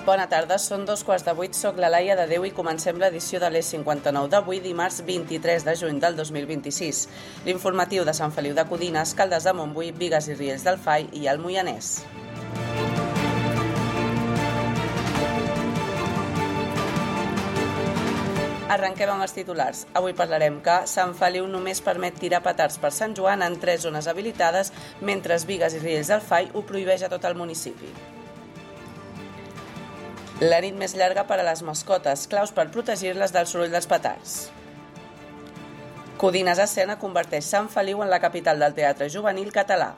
Bona tarda, són 7:15, soc la Laia de Déu i comencem l'edició de l'E59 d'avui, dimarts 23 de juny del 2026. L'informatiu de Sant Feliu de Codines, Caldes de Montbui, Bigues i Riells del Fai i el Moianès. Arrenquem amb els titulars. Avui parlarem que Sant Feliu només permet tirar petards per Sant Joan en 3 zones habilitades, mentre Bigues i Riells del Fai ho prohibeix a tot el municipi. La nit més llarga per a les mascotes, claus per protegir-les del soroll dels petards. Codines Escena converteix Sant Feliu en la capital del teatre juvenil català.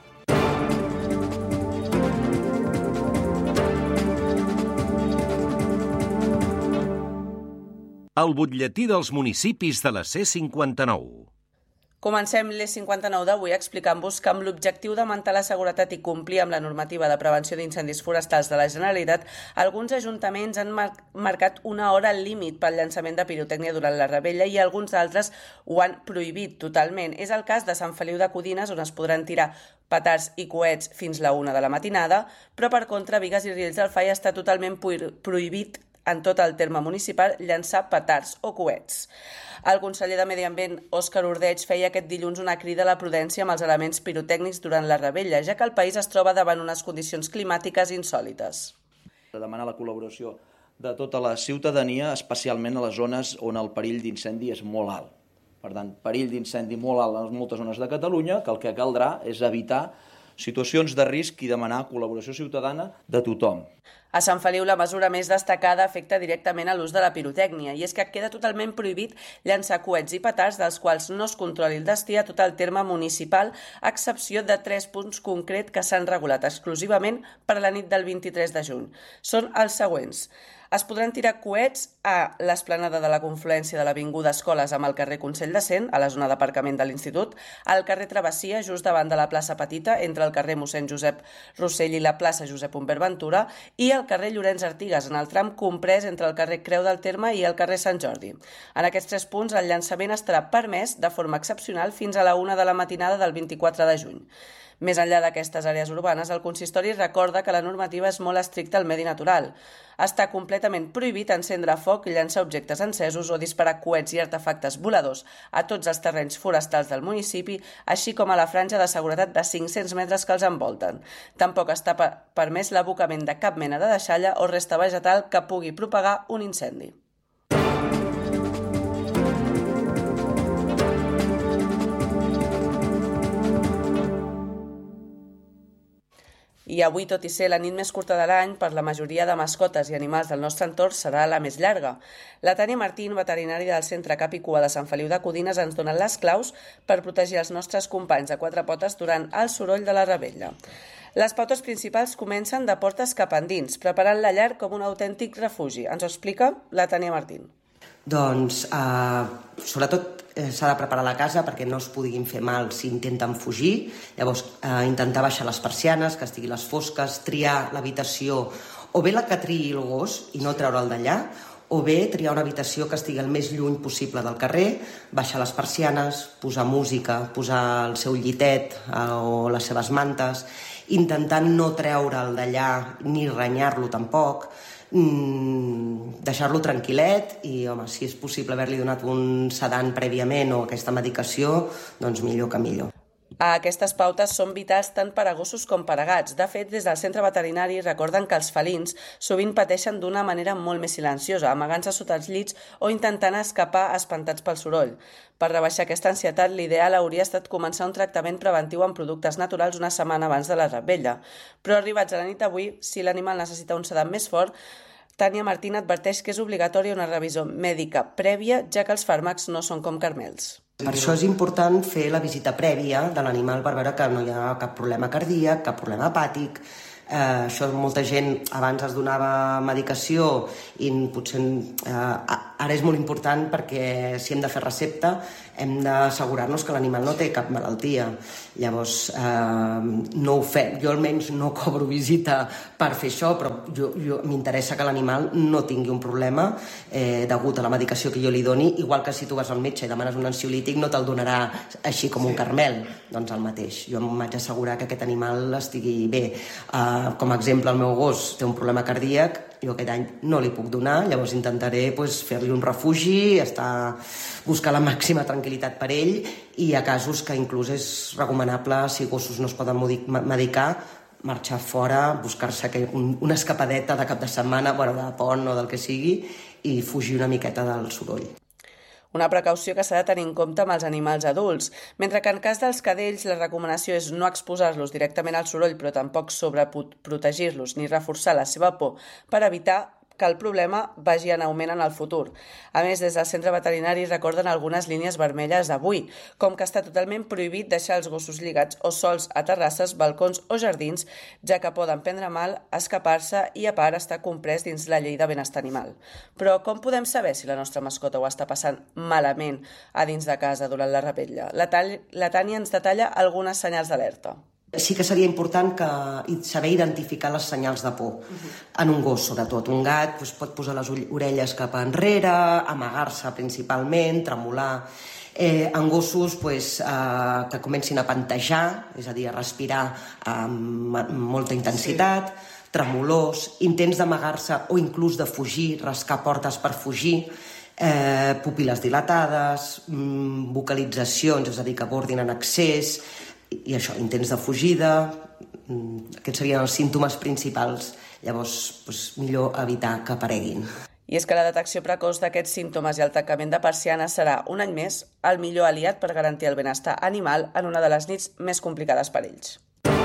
El butlletí dels municipis de la C59. Comencem l'E59 d'avui explicant-vos que amb l'objectiu d'augmentar la seguretat i complir amb la normativa de prevenció d'incendis forestals de la Generalitat, alguns ajuntaments han marcat una hora límit pel llançament de pirotècnia durant la revetlla i alguns altres ho han prohibit totalment. És el cas de Sant Feliu de Codines, on es podran tirar petards i coets fins la 1 de la matinada, però per contra, Bigues i Riells del Fai està totalment prohibit en tot el terme municipal llançar petards o coets. El conseller de Medi Ambient, Òscar Ordeig, feia aquest dilluns una crida a la prudència amb els elements pirotècnics durant la revetlla, ja que el país es troba davant unes condicions climàtiques insòlites. De demanar la col·laboració de tota la ciutadania, especialment a les zones on el perill d'incendi és molt alt. Per tant, perill d'incendi molt alt en moltes zones de Catalunya, que el que caldrà és evitar situacions de risc i demanar col·laboració ciutadana de tothom. A Sant Feliu la mesura més destacada afecta directament a l'ús de la pirotècnia i és que queda totalment prohibit llançar coets i petards dels quals no es controli el destí a tot el terme municipal, a excepció de 3 punts concrets que s'han regulat exclusivament per a la nit del 23 de juny. Són els següents. Es podran tirar coets a l'esplanada de la confluència de l'Avinguda Escoles amb el carrer Consell de Cent, a la zona d'aparcament de l'Institut, al carrer Travessia, just davant de la plaça Petita, entre el carrer Mossèn Josep Rossell i la plaça Josep Humbert Ventura, i al carrer Llorenç Artigas, en el tram comprès entre el carrer Creu del Terme i el carrer Sant Jordi. En aquests 3 punts, el llançament estarà permès de forma excepcional fins a la 1 de la matinada del 24 de juny. Més enllà d'aquestes àrees urbanes, el consistori recorda que la normativa és molt estricta al medi natural. Està completament prohibit encendre foc, llançar objectes encesos o disparar coets i artefactes voladors a tots els terrenys forestals del municipi, així com a la franja de seguretat de 500 metres que els envolten. Tampoc està permès l'abocament de cap mena de deixalla o resta vegetal que pugui propagar un incendi. I avui, tot i ser la nit més curta de l'any, per la majoria de mascotes i animals del nostre entorn serà la més llarga. La Tània Martín, veterinària del Centre Cap i Cua de Sant Feliu de Codines, ens dona les claus per protegir els nostres companys de 4 potes durant el soroll de la revetlla. Les pautes principals comencen de portes cap endins, preparant la llar com un autèntic refugi. Ens ho explica la Tània Martín. Doncs, sobretot, s'ha de preparar la casa perquè no es puguin fer mal si intenten fugir. Llavors, intentar baixar les persianes, que estiguin les fosques, triar l'habitació, o bé la que triï el gos i no treure'l d'allà, o bé triar una habitació que estigui el més lluny possible del carrer, baixar les persianes, posar música, posar el seu llitet o les seves mantes, intentant no treure'l d'allà ni renyar-lo tampoc, deixar-lo tranquil·let i, home, si és possible haver-li donat un sedant prèviament o aquesta medicació, doncs millor que millor. Aquestes pautes són vitals tant per a gossos com per a gats. De fet, des del centre veterinari recorden que els felins sovint pateixen d'una manera molt més silenciosa, amagant-se sota els llits o intentant escapar espantats pel soroll. Per rebaixar aquesta ansietat, l'ideal hauria estat començar un tractament preventiu amb productes naturals una setmana abans de la revetlla. Però arribats a la nit d'avui, si l'animal necessita un sedant més fort, Tània Martín adverteix que és obligatòria una revisió mèdica prèvia, ja que els fàrmacs no són com carmels. Per això és important fer la visita prèvia de l'animal per veure que no hi ha cap problema cardíac, cap problema hepàtic. Això molta gent abans es donava medicació i potser Ara és molt important perquè si hem de fer recepta hem d'assegurar-nos que l'animal no té cap malaltia. Llavors, no ho fem. Jo almenys no cobro visita per fer això, però m'interessa que l'animal no tingui un problema degut a la medicació que jo li doni, igual que si tu vas al metge i demanes un ansiolític no te'l donarà així com un carmel, doncs el mateix. Jo em vaig assegurar que aquest animal estigui bé. Com a exemple, el meu gos té un problema cardíac, jo aquest any no li puc donar, llavors intentaré fer-li un refugi, buscar la màxima tranquil·litat per ell, i hi ha casos que inclús és recomanable, si gossos no es poden medicar, marxar fora, buscar-se una escapadeta de cap de setmana, de pont o del que sigui, i fugir una miqueta del soroll. Una precaució que s'ha de tenir en compte amb els animals adults, mentre que en cas dels cadells la recomanació és no exposar-los directament al soroll, però tampoc sobreprotegir-los ni reforçar la seva por per evitar que el problema vagi en augment en el futur. A més, des del centre veterinari recorden algunes línies vermelles d'avui, com que està totalment prohibit deixar els gossos lligats o sols a terrasses, balcons o jardins, ja que poden prendre mal, escapar-se i a part estar comprès dins la llei de benestar animal. Però com podem saber si la nostra mascota ho està passant malament a dins de casa durant la revetlla? La Tània ens detalla algunes senyals d'alerta. Sí que seria important saber identificar les senyals de por en un gos, sobretot. Un gat pot posar les orelles cap enrere, amagar-se principalment, tremolar. En gossos que comencin a pantejar, és a dir, a respirar amb molta intensitat, tremolors, intents d'amagar-se o inclús de fugir, rascar portes per fugir, pupil·les dilatades, vocalitzacions, és a dir, que bordin en excés, i això, intents de fugida. Aquests serien els símptomes principals. Llavors, millor evitar que apareguin. I és que la detecció precoç d'aquests símptomes i el tancament de persianes serà, un any més, el millor aliat per garantir el benestar animal en una de les nits més complicades per ells.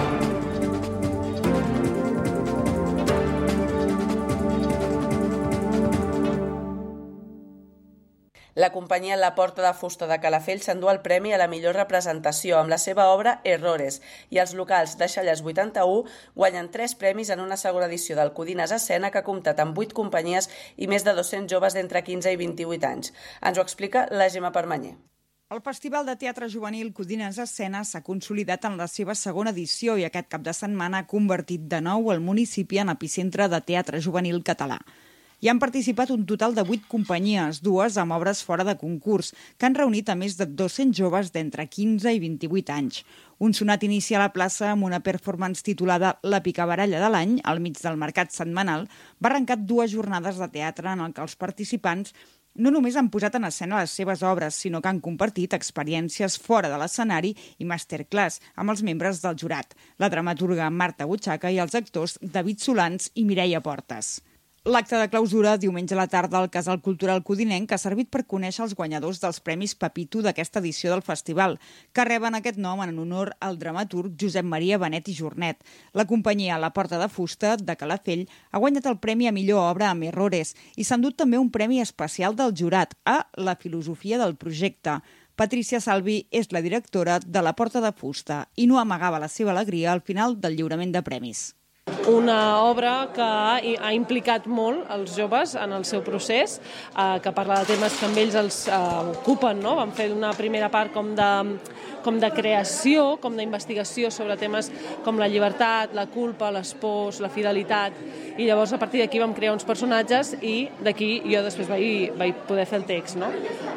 La companyia La Porta de Fusta de Calafell s'endú el premi a la millor representació amb la seva obra Errores, i els locals de Xalles 81 guanyen 3 premis en una segona edició del Codines Escena, que ha comptat amb 8 companyies i més de 200 joves d'entre 15 i 28 anys. Ens ho explica la Gemma Permanyer. El Festival de Teatre Juvenil Codines Escena s'ha consolidat en la seva segona edició i aquest cap de setmana ha convertit de nou el municipi en epicentre de teatre juvenil català. Hi han participat un total de 8 companyies, 2 amb obres fora de concurs, que han reunit a més de 200 joves d'entre 15 i 28 anys. Un sonat inicia a la plaça amb una performance titulada La picabaralla de l'any, al mig del mercat setmanal, va arrencar 2 jornades de teatre en què els participants no només han posat en escena les seves obres, sinó que han compartit experiències fora de l'escenari i masterclass amb els membres del jurat, la dramaturga Marta Butxaca i els actors David Solans i Mireia Portes. L'acte de clausura, diumenge a la tarda al Casal Cultural Codinenc, ha servit per conèixer els guanyadors dels Premis Pepito d'aquesta edició del festival, que reben aquest nom en honor al dramaturg Josep Maria Benet i Jornet. La companyia La Porta de Fusta, de Calafell, ha guanyat el Premi a millor obra amb Errores i s'ha endut també un premi especial del jurat a La filosofia del projecte. Patricia Salvi és la directora de La Porta de Fusta i no amagava la seva alegria al final del lliurament de premis. Una obra que ha implicat molt els joves en el seu procés, que parla de temes que amb ells els ocupen, no? Vam fer una primera part com de creació, com d'investigació sobre temes com la llibertat, la culpa, les pors, la fidelitat, i llavors a partir d'aquí vam crear uns personatges i d'aquí jo després vaig poder fer el text, no?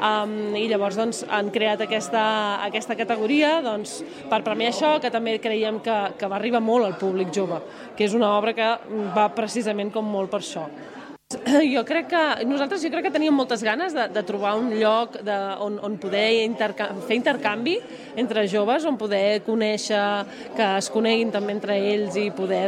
I llavors doncs, han creat aquesta categoria per premiar això, que també creiem que va arribar molt al públic jove, que és una obra que va precisament com molt per això. Nosaltres crec que teníem moltes ganes de trobar un lloc on poder fer intercanvi entre joves, on poder conèixer, que es coneguin també entre ells i poder,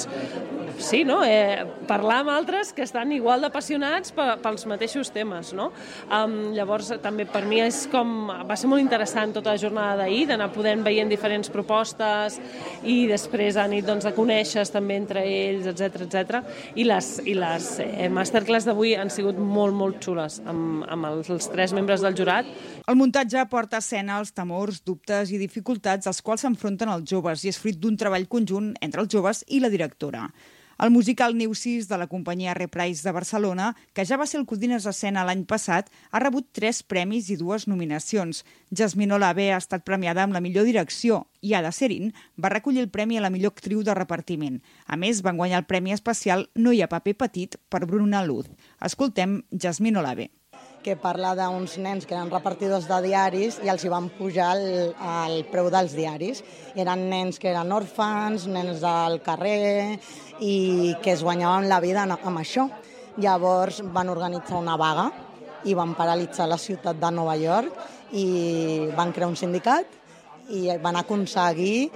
parlar amb altres que estan igual d'apassionats pels mateixos temes, no? Llavors, també per mi va ser molt interessant tota la jornada d'ahir, d'anar podent veient diferents propostes i després a nit de conèixer també entre ells, etc. I les masterclass d'avui han sigut molt, molt xules amb els 3 membres del jurat. El muntatge porta a escena els temors, dubtes i dificultats als quals s'enfronten els joves i és fruit d'un treball conjunt entre els joves i la directora. El musical New Sis de la companyia Reprise de Barcelona, que ja va ser el Codines Escena l'any passat, ha rebut 3 premis i 2 nominacions. Jasmine Olave ha estat premiada amb la millor direcció i Ada Serín va recollir el premi a la millor actriu de repartiment. A més, van guanyar el premi especial No hi ha paper petit per Bruna Luz. Escoltem Jasmine Olave, que parla d'uns nens que eren repartidors de diaris i els hi van pujar el preu dels diaris. Eren nens que eren òrfans, nens del carrer i que es guanyaven la vida amb això. Llavors van organitzar una vaga i van paralitzar la ciutat de Nova York i van crear un sindicat i van aconseguir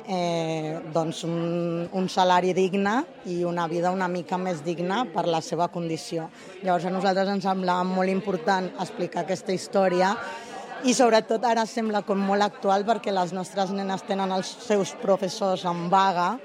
un salari digne i una vida una mica més digna per la seva condició. Llavors a nosaltres ens semblava molt important explicar aquesta història i sobretot ara sembla com molt actual perquè les nostres nenes tenen els seus professors en vaga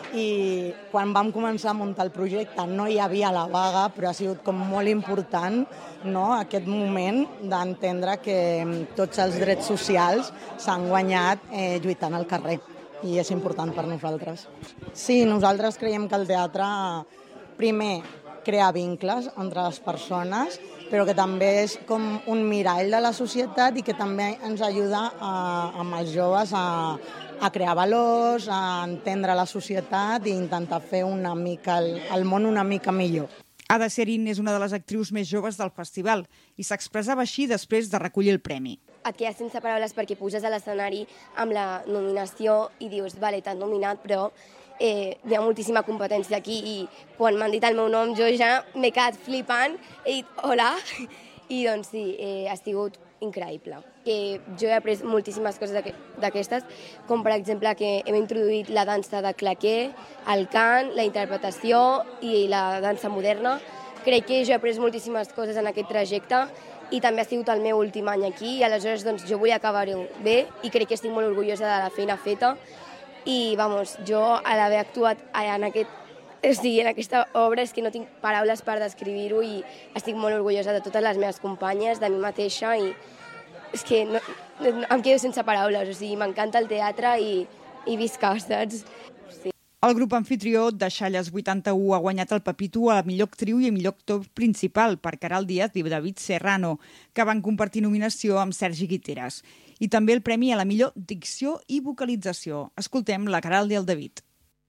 i quan vam començar a muntar el projecte no hi havia la vaga, però ha sigut com molt important, no?, aquest moment d'entendre que tots els drets socials s'han guanyat lluitant al carrer i és important per nosaltres. Sí, nosaltres creiem que el teatre primer crea vincles entre les persones, però que també és com un mirall de la societat i que també ens ajuda amb els joves a crear valors, a entendre la societat i intentar fer una mica el món una mica millor. Ada Serín és una de les actrius més joves del festival i s'expressava així després de recollir el premi. Et quedes sense paraules perquè puges a l'escenari amb la nominació i dius, vale, t'han nominat, però hi ha moltíssima competència aquí i quan m'han dit el meu nom jo ja m'he quedat flipant, he dit hola i doncs sí, ha sigut increïble. Jo he après moltíssimes coses d'aquestes, com per exemple que hem introduït la dansa de claqué, el cant, la interpretació i la dansa moderna. Crec que jo he après moltíssimes coses en aquest trajecte i també ha sigut el meu últim any aquí i aleshores doncs, jo vull acabar-ho bé i crec que estic molt orgullosa de la feina feta i vamos, jo a l'haver actuat en aquesta obra és que no tinc paraules per descriure-ho i estic molt orgullosa de totes les meves companyes, de mi mateixa i és que no, em quedo sense paraules, o sigui, m'encanta el teatre i visca, saps? Sí. El grup anfitrió de Xalles 81 ha guanyat el Pepito a la millor actriu i millor actor principal per Caral Díaz i David Serrano, que van compartir nominació amb Sergi Guiteras. I també el premi a la millor dicció i vocalització. Escoltem la Caral i el David.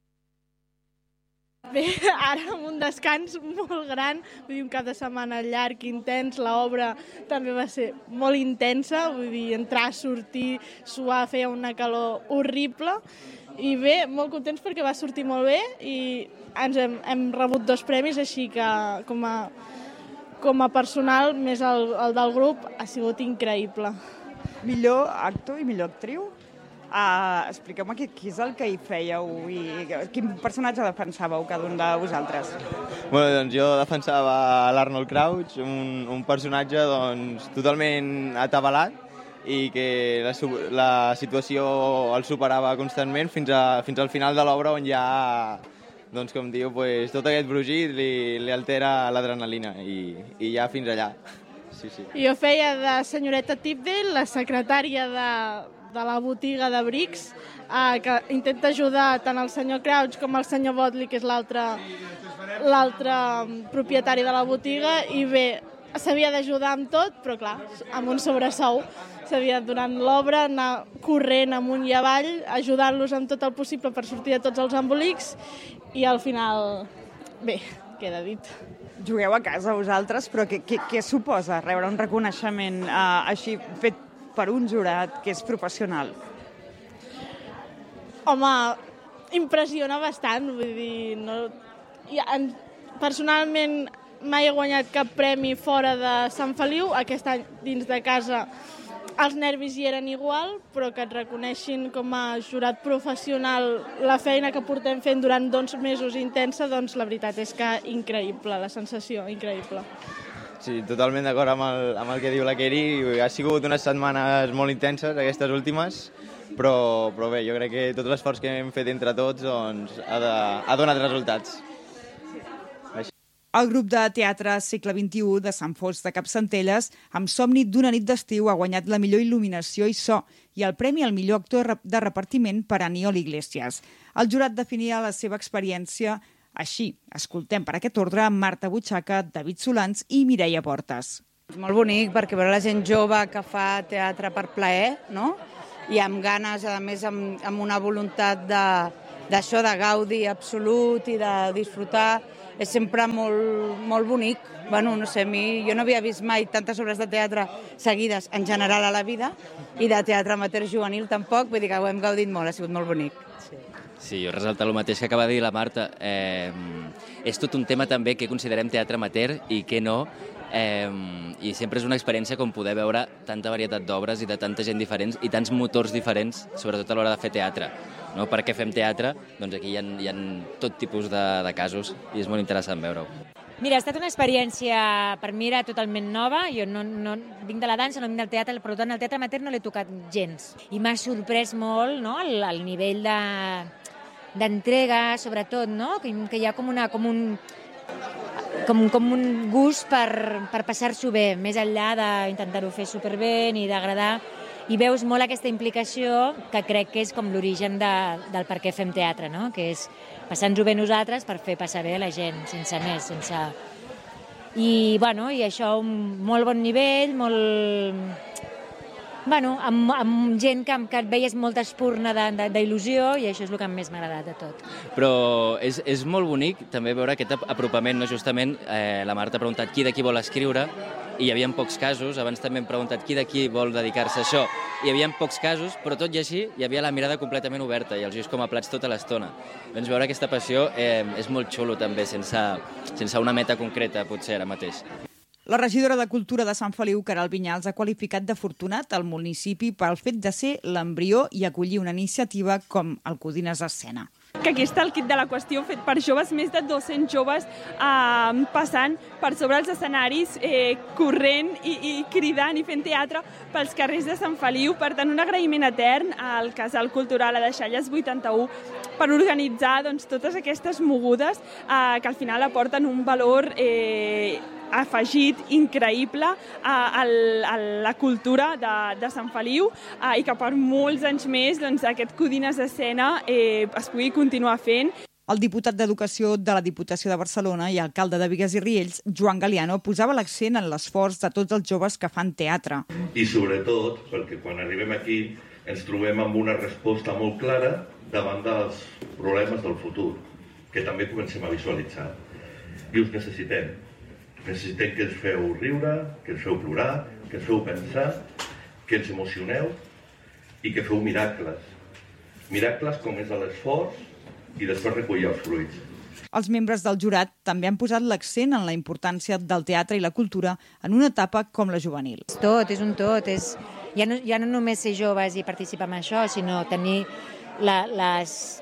Bé, ara amb un descans molt gran, vull dir, un cap de setmana llarg, intens, l'obra també va ser molt intensa, vull dir, entrar, sortir, suar, feia una calor horrible, i bé, molt contents perquè va sortir molt bé i ens hem rebut 2 premis, així que com a personal, més el del grup, ha sigut increïble. Millor actor i millor actriu? Expliqueu-me qui és el que hi fèieu i quin personatge defensàveu cada un de vosaltres? Bueno, doncs jo defensava l'Arnold Crouch, un personatge doncs, totalment atabalat i que la situació el superava constantment fins al final de l'obra on ja, doncs, com diu, pues, tot aquest brugit li altera l'adrenalina i ja fins allà. Sí, sí. Jo feia de senyoreta Tipdale, la secretària de la botiga de Bricks, que intenta ajudar tant el senyor Crouch com el senyor Botley, que és l'altre propietari de la botiga, i bé, s'havia d'ajudar amb tot, però clar, amb un sobresou. S'havia, durant l'obra, anar corrent amunt i avall, ajudant-los amb tot el possible per sortir de tots els embolics, i al final, bé, queda dit. Jugueu a casa vosaltres, però què suposa rebre un reconeixement així fet per un jurat que és professional? Home, impressiona bastant, vull dir, no... Personalment mai he guanyat cap premi fora de Sant Feliu, aquest any dins de casa els nervis hi eren igual, però que et reconeixin com a jurat professional la feina que portem fent durant 2 mesos intensa, doncs la veritat és que increïble, la sensació, increïble. Sí, totalment d'acord amb el que diu la Keri. Ha sigut unes setmanes molt intenses, aquestes últimes, però bé, jo crec que tot l'esforç que hem fet entre tots doncs, ha donat resultats. El grup de teatre Segle XXI de Sant Fost de Capcentelles, amb Somni d'una nit d'estiu, ha guanyat la millor il·luminació i so i el premi al millor actor de repartiment per Aniol Iglesias. El jurat definia la seva experiència Així, escoltem per aquest ordre Marta Butxaca, David Solans i Mireia Portes. És molt bonic perquè veure la gent jove que fa teatre per plaer, no? I amb ganes, a més, amb una voluntat d'això, de gaudi absolut i de disfrutar, és sempre molt bonic. Bueno, no sé, jo no havia vist mai tantes obres de teatre seguides en general a la vida i de teatre amateur juvenil tampoc, vull dir que ho hem gaudit molt, ha sigut molt bonic. Sí, jo resalto el mateix que acaba de dir la Marta. És tot un tema també que considerem teatre amateur i que no, i sempre és una experiència com poder veure tanta varietat d'obres i de tanta gent diferents i tants motors diferents, sobretot a l'hora de fer teatre. No? Per què fem teatre? Doncs aquí hi ha tot tipus de casos i és molt interessant veure-ho. Mira, ha estat una experiència, per mi era totalment nova, jo no vinc de la dansa, no vinc del teatre, per tant el teatre amateur no l'he tocat gens. I m'ha sorprès molt, no?, el nivell d'entrega, sobretot, no?, que hi ha com un gust per passar-s'ho bé, més enllà d'intentar-ho fer superbé ni d'agradar, i veus molt aquesta implicació que crec que és com l'origen del per què fem teatre, no?, que és passar-nos-ho bé nosaltres per fer passar bé a la gent, sense més, sense... I això, un molt bon nivell, amb gent que et veies molta espurna d'il·lusió, i això és el que més m'ha agradat de tot. Però és molt bonic també veure aquest apropament, no? Justament la Marta ha preguntat qui d'aquí vol escriure, i hi havia pocs casos. Abans també hem preguntat qui d'aquí vol dedicar-se a això. Hi havia pocs casos, però tot i així hi havia la mirada completament oberta i els ulls com a plats tota l'estona. Doncs veure aquesta passió és molt xulo també, sense una meta concreta, potser ara mateix. La regidora de Cultura de Sant Feliu, Caral Vinyals, ha qualificat d'afortunat el municipi pel fet de ser l'embrió i acollir una iniciativa com el Codines Escena. Que aquí està el kit de la qüestió fet per joves, més de 200 joves passant per sobre els escenaris, corrent i cridant i fent teatre pels carrers de Sant Feliu. Per tant, un agraïment etern al Casal Cultural a Deixalles 81 per organitzar totes aquestes mogudes que al final aporten un valor afegit increïble a la cultura de Sant Feliu i que per molts anys més aquest Codines Escena es pugui continuar fent. El diputat d'Educació de la Diputació de Barcelona i alcalde de Bigues i Riells, Joan Galiano, posava l'accent en l'esforç de tots els joves que fan teatre. I sobretot perquè quan arribem aquí ens trobem amb una resposta molt clara davant dels problemes del futur, que també comencem a visualitzar. I us necessitem. Necessitem que ens feu riure, que ens feu plorar, que ens feu pensar, que ens emocioneu i que feu miracles. Miracles com és l'esforç i després recollir els fruits. Els membres del jurat també han posat l'accent en la importància del teatre i la cultura en una etapa com la juvenil. És un tot. Ja no només ser joves i participar en això, sinó tenir la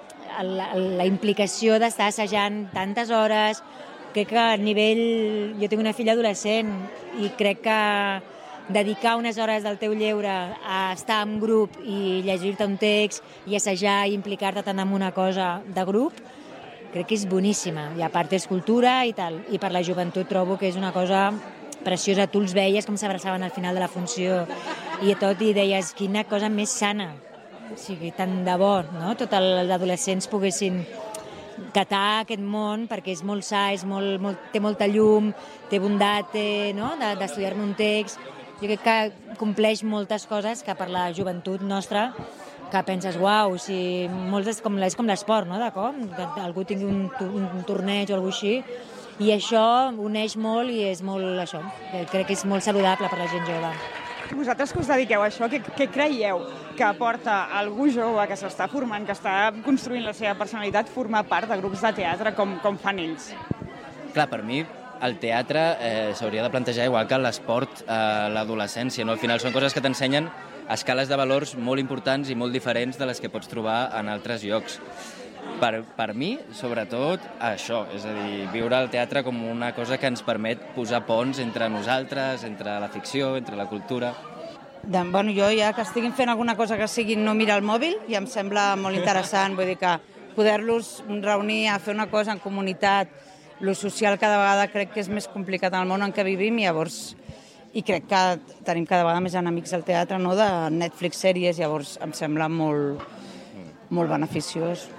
implicació d'estar assajant tantes hores. Crec que a nivell... Jo tinc una filla adolescent i crec que dedicar unes hores del teu lleure a estar en grup i llegir-te un text i assajar i implicar-te tant en una cosa de grup, crec que és boníssima. I a part és cultura i tal. I per la joventut trobo que és una cosa preciosa. Tu els veies com s'abraçaven al final de la funció i tot, i deies, quina cosa més sana. O sigui, tant de bo, no? Tots els adolescents poguessin catar aquest món, perquè és molt sa, té molta llum, té bondat d'estudiar-me un text. Jo crec que compleix moltes coses que per la joventut nostra, que penses, uau, és com l'esport, no? Algú tingui un torneig o alguna cosa així, i això uneix molt i és molt això. Crec que és molt saludable per la gent jove. Vosaltres que us dediqueu a això, què creieu que aporta algú jove que s'està formant, que està construint la seva personalitat, formar part de grups de teatre com fan ells? Clar, per mi el teatre s'hauria de plantejar igual que l'esport a l'adolescència, no? Al final són coses que t'ensenyen a escales de valors molt importants i molt diferents de les que pots trobar en altres llocs. Per mi, sobretot, això, és a dir, viure el teatre com una cosa que ens permet posar ponts entre nosaltres, entre la ficció, entre la cultura. Jo ja que estiguin fent alguna cosa que sigui no mirar el mòbil, ja em sembla molt interessant, vull dir que poder-los reunir a fer una cosa en comunitat, lo social cada vegada crec que és més complicat en el món en què vivim, i crec que tenim cada vegada més enemics al teatre, no, de Netflix sèries, llavors em sembla molt beneficiós.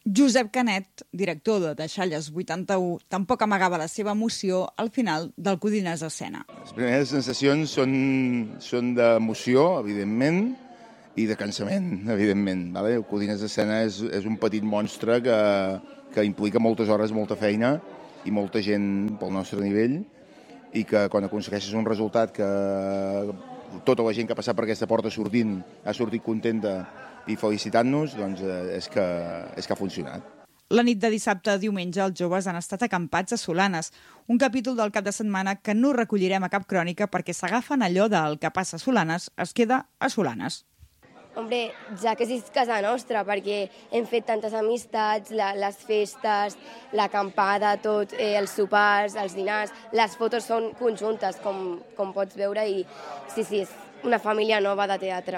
Josep Canet, director de Deixalles 81, tampoc amagava la seva emoció al final del Codines Escena. Les primeres sensacions són d'emoció, evidentment, i de cansament, evidentment. El Codines Escena és un petit monstre que implica moltes hores, molta feina i molta gent pel nostre nivell, i que quan aconsegueixes un resultat que tota la gent que ha passat per aquesta porta ha sortit contenta i felicitant-nos, doncs és que ha funcionat. La nit de dissabte a diumenge els joves han estat acampats a Solanes, un capítol del cap de setmana que no recollirem a cap crònica perquè s'agafen allò del que passa a Solanes es queda a Solanes. Hombre, ja que és casa nostra, perquè hem fet tantes amistats, les festes, l'acampada, tot, els sopars, els dinars, les fotos són conjuntes, com pots veure, i sí, és una família nova de teatre.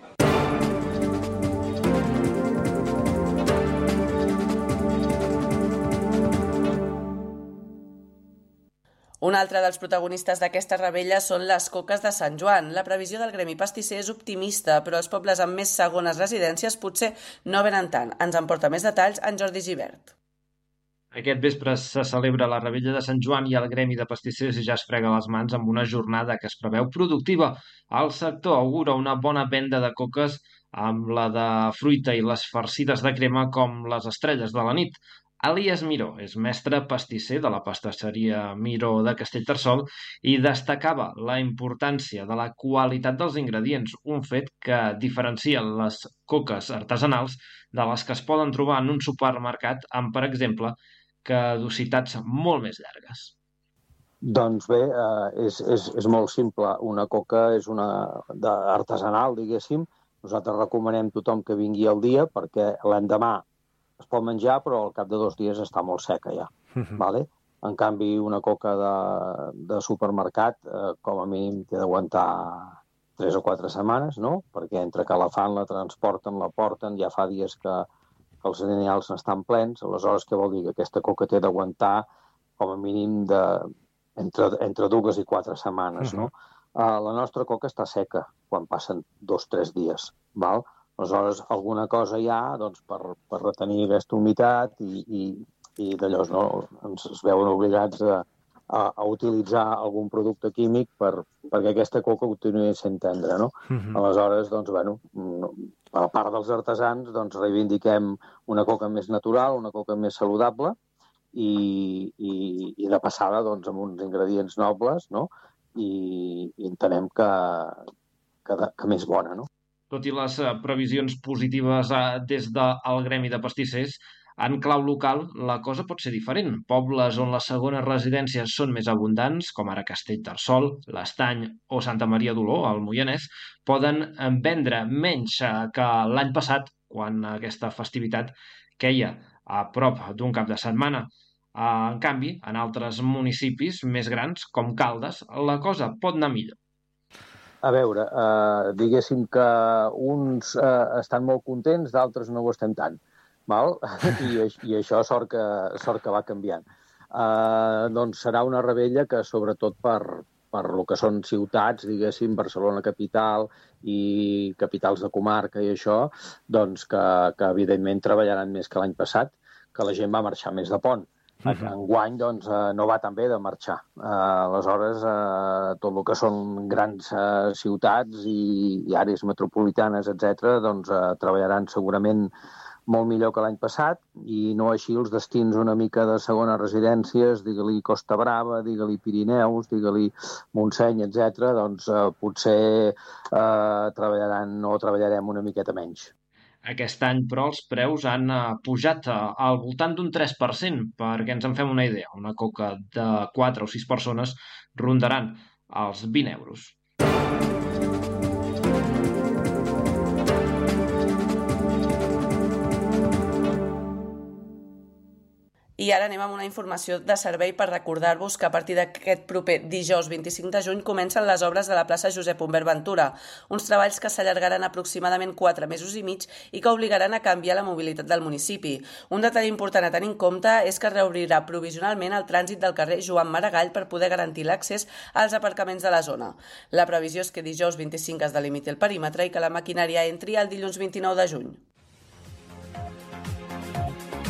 Un altre dels protagonistes d'aquesta rebella són les coques de Sant Joan. La previsió del gremi pastisser és optimista, però els pobles amb més segones residències potser no venen tant. Ens en porta més detalls en Jordi Gibert. Aquest vespre se celebra la rebella de Sant Joan i el gremi de pastissers ja es frega les mans amb una jornada que es preveu productiva. El sector augura una bona venda de coques amb la de fruita i les farcides de crema com les estrelles de la nit. Elias Miró és mestre pastisser de la pastisseria Miró de Castellterçol i destacava la importància de la qualitat dels ingredients, un fet que diferencia les coques artesanals de les que es poden trobar en un supermercat amb, per exemple, caducitats molt més llargues. Doncs bé, és molt simple. Una coca és una artesanal, diguéssim. Nosaltres recomanem a tothom que vingui al dia perquè l'endemà es pot menjar, però al cap de 2 dies està molt seca ja. Vale? En canvi, una coca de supermercat, com a mínim, té d'aguantar 3 o 4 setmanes, no? Perquè entre que la fan, la transporten, la porten, ja fa dies que els cereals estan plens, aleshores què vol dir? Que aquesta coca té d'aguantar com a mínim entre 2 i 4 setmanes, no? La nostra coca està seca quan passen 2 o 3 dies, val? Aleshores, alguna cosa hi ha doncs, per retenir aquesta humitat i d'allò ens veuen obligats a utilitzar algun producte químic perquè aquesta coca continuï sent tendra, no? Aleshores, doncs, a part dels artesans, doncs, reivindiquem una coca més natural, una coca més saludable i de passada doncs, amb uns ingredients nobles, no? I entenem que més bona, no? Tot i les previsions positives des del gremi de pastissers, en clau local la cosa pot ser diferent. Pobles on les segones residències són més abundants, com ara Castellterçol, l'Estany o Santa Maria d'Oló, al Moianès, poden vendre menys que l'any passat, quan aquesta festivitat queia a prop d'un cap de setmana. En canvi, en altres municipis més grans, com Caldes, la cosa pot anar millor. A veure, diguéssim que uns estan molt contents, d'altres no ho estem tant, val? I això sort que va canviant. Doncs serà una rebella que, sobretot per el que són ciutats, diguéssim, Barcelona capital i capitals de comarca i això, doncs que evidentment treballaran més que l'any passat, que la gent va marxar més de pont. Enguany doncs, no va tan bé de marxar. Aleshores, tot el que són grans ciutats i àrees metropolitanes, etc., doncs, treballaran segurament molt millor que l'any passat i no així els destins una mica de segones residències, digue-li Costa Brava, digue-li Pirineus, digue-li Montseny, etc., doncs potser treballarem una miqueta menys. Aquest any, però, els preus han pujat al voltant d'un 3%, perquè ens en fem una idea. Una coca de 4 o 6 persones rondaran els 20 euros. I ara anem amb una informació de servei per recordar-vos que a partir d'aquest proper dijous 25 de juny comencen les obres de la plaça Josep Humbert Ventura, uns treballs que s'allargaran aproximadament 4 mesos i mig i que obligaran a canviar la mobilitat del municipi. Un detall important a tenir en compte és que es reobrirà provisionalment el trànsit del carrer Joan Maragall per poder garantir l'accés als aparcaments de la zona. La previsió és que dijous 25 es delimiti el perímetre i que la maquinària entri el dilluns 29 de juny.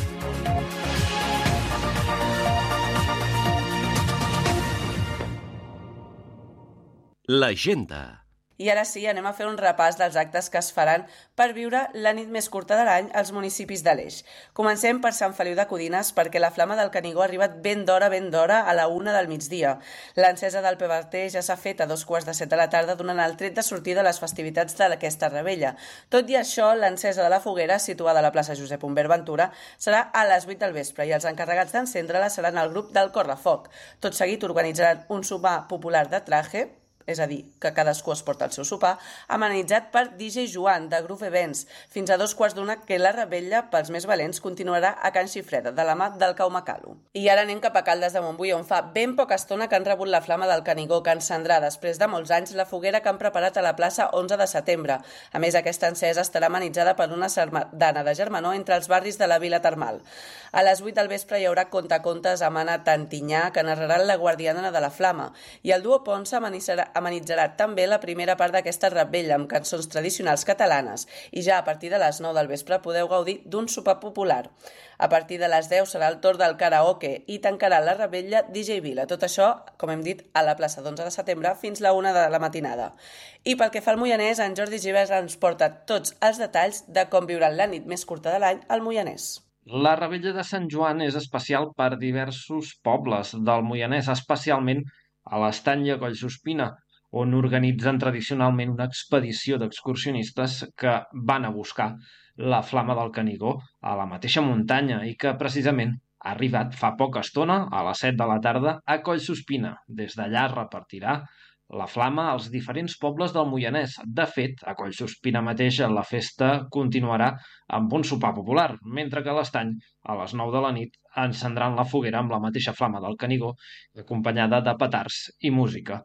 L'agenda. I ara sí, anem a fer un repàs dels actes que es faran per viure la nit més curta de l'any als municipis de l'Eix. Comencem per Sant Feliu de Codines, perquè la Flama del Canigó ha arribat ben d'hora a la 1 del migdia. L'encesa del peberter ja s'ha fet a 2:15 de la tarda, donant el tret de sortida a les festivitats d'aquesta rebella. Tot i això, l'encesa de la foguera, situada a la plaça Josep Humbert Ventura, serà a les 8 del vespre i els encarregats d'encendre-la seran el grup del Correfoc. Tot seguit organitzaran un sopar popular de traje, és a dir, que cadascú es porta el seu sopar, amenitzat per DJ Joan, de Groove Events, fins a 2:15, que la rebella, pels més valents, continuarà a Can Xifreda, de la mà del Caumacalu. I ara anem cap a Caldes de Montbui, on fa ben poca estona que han rebut la Flama del Canigó, que encendrà després de molts anys la foguera que han preparat a la plaça 11 de setembre. A més, aquesta encesa estarà amenitzada per una sardana de germanor entre els barris de la Vila Termal. A les 8 del vespre hi haurà contacontes amb Anna Tantinyà, que narrarà La guardiana de la Flama, i el duo Ponsa amenitzarà també la primera part d'aquesta rebella amb cançons tradicionals catalanes i ja a partir de les 9 del vespre podeu gaudir d'un sopar popular. A partir de les 10 serà el torn del karaoke i tancarà la rebella DJ Vila. Tot això, com hem dit, a la plaça d'11 de setembre fins la 1 de la matinada. I pel que fa al Moianès, en Jordi Givert ens porta tots els detalls de com viuran la nit més curta de l'any al Moianès. La rebella de Sant Joan és especial per diversos pobles del Moianès, especialment a l'Estany i a Collsuspina, on organitzen tradicionalment una expedició d'excursionistes que van a buscar la Flama del Canigó a la mateixa muntanya i que precisament ha arribat fa poca estona, a les 7 de la tarda, a Collsuspina. Des d'allà es repartirà la flama als diferents pobles del Moianès. De fet, a Collsuspina mateix la festa continuarà amb un sopar popular, mentre que a l'Estany, a les 9 de la nit, encendran la foguera amb la mateixa Flama del Canigó, acompanyada de petards i música.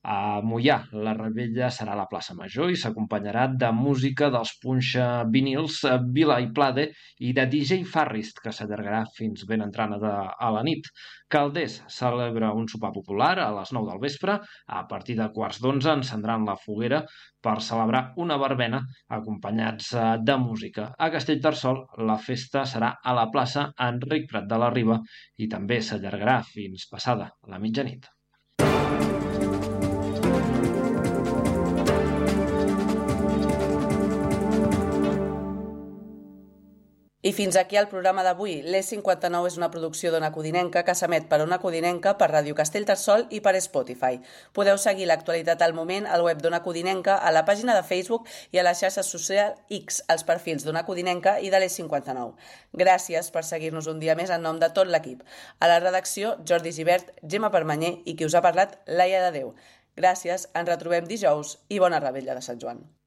A Moià, la rebella serà a la plaça Major i s'acompanyarà de música dels punxa vinils Vila i Plade i de DJ Farrist, que s'allargarà fins ben entrada a la nit. Calders celebra un sopar popular a les 9 del vespre. A partir de 11:15 encendran la foguera per celebrar una verbena acompanyats de música. A Castellterçol, la festa serà a la plaça Enric Prat de la Riba i també s'allargarà fins passada la mitjanit. I fins aquí el programa d'avui. l'E59 és una producció d'Ona Codinenca que s'emet per Ona Codinenca, per Ràdio Castellterçol i per Spotify. Podeu seguir l'actualitat al moment al web d'Ona Codinenca, a la pàgina de Facebook i a les xarxes socials X, als perfils d'Ona Codinenca i de l'E59. Gràcies per seguir-nos un dia més en nom de tot l'equip. A la redacció, Jordi Givert, Gemma Permanyer i qui us ha parlat, Laia de Déu. Gràcies, ens retrobem dijous i bona rebella de Sant Joan.